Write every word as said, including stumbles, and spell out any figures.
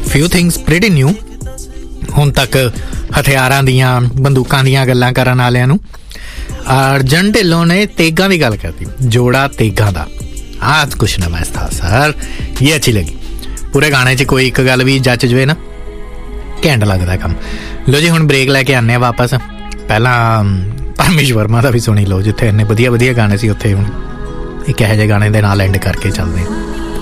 ਫਿਊ things pretty new ਹੁਣ ਤੱਕ ਹਥਿਆਰਾਂ ਦੀਆਂ ਬੰਦੂਕਾਂ ਦੀਆਂ ਗੱਲਾਂ ਕਰਨ ਵਾਲਿਆਂ ਨੂੰ। ਅਰਜਨ ਢਿੱਲੋਂ ਨੇ ਤੇਗਾਂ ਦੀ ਗੱਲ ਕਰਤੀ, ਜੋੜਾ ਤੇਗਾਂ ਦਾ। ਆਹ ਕੁਛ ਨਵਾਂ ਥਾ ਸਰ, ਇਹ ਅੱਛੀ ਲੱਗੀ। ਪੂਰੇ ਗਾਣੇ 'ਚ ਕੋਈ ਇੱਕ ਗੱਲ ਵੀ ਜੱਚ ਜਵੇ ਨਾ, ਘੈਂਟ ਲੱਗਦਾ ਕੰਮ। ਲੋ ਜੀ ਹੁਣ ਬ੍ਰੇਕ ਲੈ ਕੇ ਆਉਂਦੇ ਹਾਂ ਵਾਪਸ। ਪਹਿਲਾਂ ਪਰਮੇਸ਼ ਵਰਮਾ ਦਾ ਵੀ ਸੁਣੀ ਲਓ, ਜਿੱਥੇ ਇੰਨੇ ਵਧੀਆ ਵਧੀਆ ਗਾਣੇ ਸੀ ਉੱਥੇ ਹੁਣ ਇੱਕ ਇਹੋ ਜਿਹੇ ਗਾਣੇ ਦੇ ਨਾਲ ਐਂਡ ਕਰਕੇ ਚੱਲਦੇ ਹਾਂ।